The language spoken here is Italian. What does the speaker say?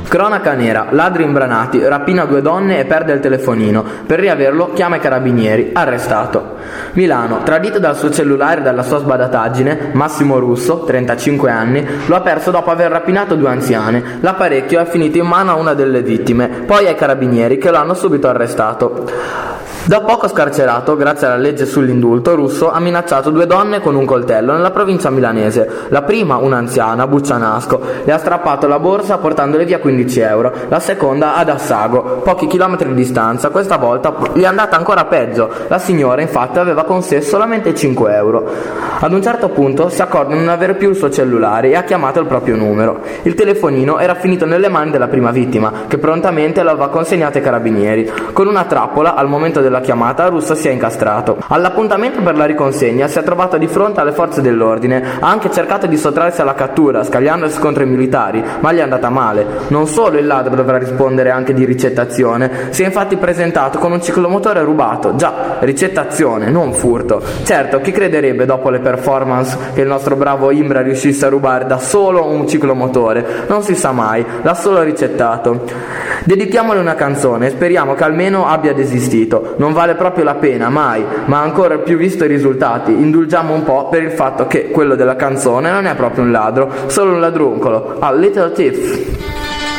Cronaca nera, ladri imbranati, rapina 2 donne e perde il telefonino. Per riaverlo chiama i carabinieri, arrestato. Milano, tradito dal suo cellulare e dalla sua sbadataggine, Massimo Russo, 35 anni, lo ha perso dopo aver rapinato 2 anziane. L'apparecchio è finito in mano a una delle vittime, poi ai carabinieri che lo hanno subito arrestato. Da poco scarcerato, grazie alla legge sull'indulto, Russo ha minacciato 2 donne con un coltello nella provincia milanese. La prima, un'anziana, Buccianasco, le ha strappato la borsa portandole via 15 euro. La seconda ad Assago, pochi chilometri di distanza. Questa volta gli è andata ancora peggio. La signora infatti aveva con sé solamente 5 euro. Ad un certo punto si accorge di non avere più il suo cellulare e ha chiamato il proprio numero. Il telefonino era finito nelle mani della prima vittima, che prontamente lo aveva consegnato ai carabinieri. Con una trappola, al momento della chiamata, Russo si è incastrato. All'appuntamento per la riconsegna si è trovato di fronte alle forze dell'ordine. Ha anche cercato di sottrarsi alla cattura, scagliandosi contro i militari, ma gli è andata male. Non solo il ladro dovrà rispondere anche di ricettazione. Si è infatti presentato con un ciclomotore rubato. Già, ricettazione, non furto. Certo, chi crederebbe dopo le performance che il nostro bravo Imbra riuscisse a rubare da solo un ciclomotore? Non si sa mai, l'ha solo ricettato. Dedichiamole una canzone e speriamo che almeno abbia desistito. Non vale proprio la pena, mai, ma ancora più visto i risultati. Indulgiamo un po' per il fatto che quello della canzone non è proprio un ladro, solo un ladruncolo. A Little Thief.